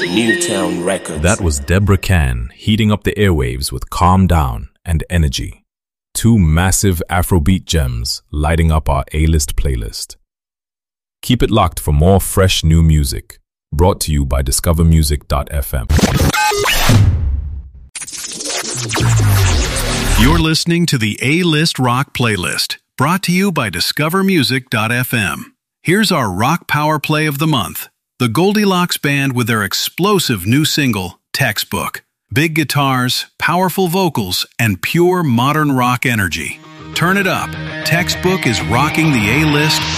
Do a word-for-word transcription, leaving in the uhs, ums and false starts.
Newtown Records. That was Deborah Can heating up the airwaves with Calm Down and Energy. Two massive Afrobeat gems lighting up our A-list playlist. Keep it locked for more fresh new music, brought to you by discover music dot f m. You're listening to the A-List Rock Playlist, brought to you by discover music dot f m. Here's our rock power play of the month. The Goldilocks Band with their explosive new single, Textbook. Big guitars, powerful vocals, and pure modern rock energy. Turn it up. Textbook is rocking the A-list